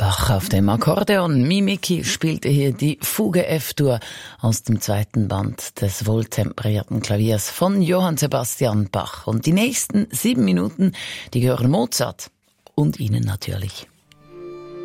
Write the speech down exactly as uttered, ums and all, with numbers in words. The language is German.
Bach auf dem Akkordeon. Mimiki spielte hier die Fuge F-Dur aus dem zweiten Band des wohltemperierten Klaviers von Johann Sebastian Bach. Und die nächsten sieben Minuten, die gehören Mozart und Ihnen natürlich.